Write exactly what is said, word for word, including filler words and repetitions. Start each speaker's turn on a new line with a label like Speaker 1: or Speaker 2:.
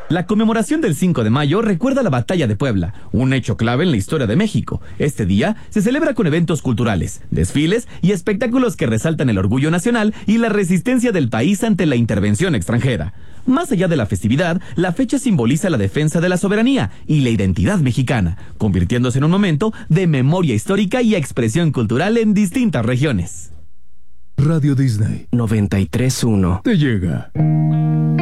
Speaker 1: La conmemoración del cinco de mayo recuerda la Batalla de Puebla, un hecho clave en la historia de México. Este día se celebra con eventos culturales, desfiles y espectáculos que resaltan el orgullo nacional y la resistencia del país ante la intervención extranjera. Más allá de la festividad, la fecha simboliza la defensa de la soberanía y la identidad mexicana, convirtiéndose en un momento de memoria histórica y expresión cultural en distintas regiones.
Speaker 2: Radio Disney
Speaker 3: noventa y tres punto uno
Speaker 2: te llega.